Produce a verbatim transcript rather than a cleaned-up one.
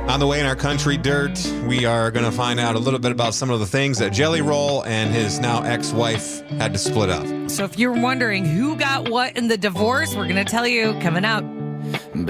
On the way in our country dirt, we are going to find out a little bit about some of the things that Jelly Roll and his now ex-wife had to split up. So if you're wondering who got what in the divorce, we're going to tell you coming out.